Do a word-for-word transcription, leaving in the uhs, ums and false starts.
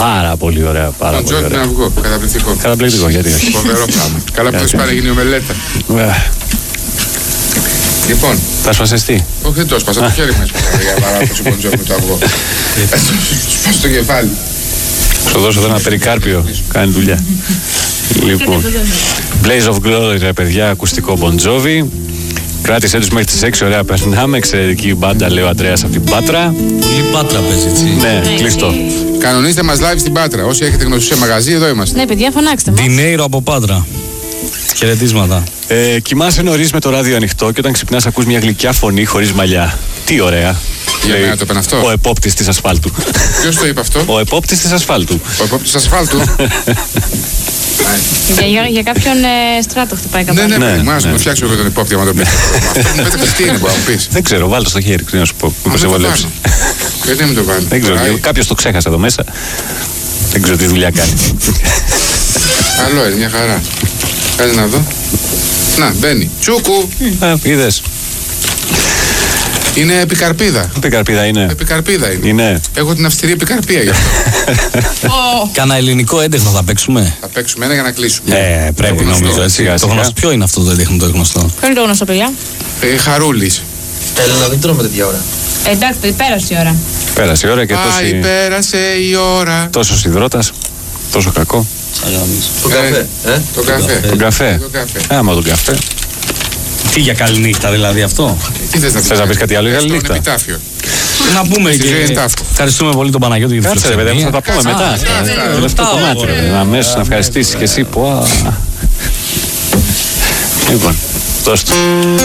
Πάρα πολύ ωραία. Πάρα Τον πολύ Τζον ωραία. να βγω. Καταπληκτικό. Καταπληκτικό, γιατί όχι. Φοβερό πράγμα. Καλά που δεν σου πάρε γίνει ομελέτα. Λοιπόν. Θα σπασεστεί. Όχι, δεν το σπάσα. Το χέρι μου έσπασα για παράδοση Bon Jovi με το αυγό. Σπάσα το κεφάλι. Σου δώσω εδώ ένα περικάρπιο. Κάνει δουλειά. Λοιπόν. Blaze of Glory, ρε παιδιά, ακουστικό Bon Jovi. Κράτησε τους μέχρι τις έξι, ωραία περνάμε. Εξαιρετική μπάντα, λέει ο Αντρέας από την Πάτρα. Πολύ Πάτρα παίζει, έτσι. Ναι, κλειστό. Κανονίστε μας live στην Πάτρα. Όσοι έχετε γνωστούς σε μαγαζί, εδώ είμαστε. Ναι, παιδιά, φωνάξτε μας. Ντινέιρο από Πάτρα. Χαιρετίσματα. Ε, κοιμάσαι νωρίς με το ράδιο ανοιχτό και όταν ξυπνάς ακούς μια γλυκιά φωνή χωρίς μαλλιά. Τι ωραία. Για Λέει μένα το είπαν αυτό. ο επόπτης της ασφάλτου. Ποιος το είπε αυτό? Ο επόπτης της ασφάλτου. Ο επόπτης ασφάλτου. Για, για, για κάποιον ε, στράτο χτυπάει Ναι, καπάκι. ναι, Ναι, ναι, μου ναι. το φτιάξω εγώ τον υπόπτη άμα τον πεις. Αυτό μου πέταξες τι είναι που να μου πεις. Δεν ξέρω, βάλω στο χέρι, να σου πω. Μα Μήπως σε δεν το βολέψει. κάνω. Γιατί δεν μου το βάλω. Δεν ξέρω, Πάει. κάποιος το ξέχασε εδώ μέσα. Δεν ξέρω τι δουλειά κάνει. Καλό είναι, μια χαρά. Κάτσε να δω. Να, μπαίνει. Τσούκου. Α, είδες. Είναι επικαρπίδα. Επικαρπίδα είναι. Επικαρπίδα είναι. Είναι. Έχω την αυστηρή επικαρπία γι' αυτό. Κάνα ελληνικό έντεχνο θα παίξουμε. Θα παίξουμε ένα για να κλείσουμε. Ε, πρέπει Το γνωστό. νομίζω έτσι. Σιγά, Το σιγά. γνωστό. Ποιο είναι αυτό το έντεχνο το γνωστό? Ποιο είναι το γνωστό, παιδιά? Ε, Χαρούλης. Έλενα, δεν τρώμε τέτοια ώρα. Ε, εντάξει, παιδί, πέρασε η ώρα. Πέρασε η ώρα και Πάει, τόση, πέρασε η ώρα. τόσο υδρότας, τόσο κακό. Το Ε, καφέ, ε. Το καφέ. Τον καφέ. Το καφέ. Άμα τον καφέ. Τι για καληνύχτα δηλαδή αυτό? Τι θες να πεις? Θες να πεις κάτι άλλο για Στον καληνύχτα? επιτάφιο. Να πούμε Στη ζωή είναι και. τάφο. Ευχαριστούμε πολύ τον Παναγιώτη για τη Κάτσε ρε παιδιά, φιλοξενία. θα τα πούμε Κάτσε, μετά. αυτά, αυτά. αυτά. Το τελευταίο Ρωτάω, κομμάτι. ωραία. ρε. Αμέσως να ευχαριστήσεις και εσύ. Πω, α. Λοιπόν, δώσ' το.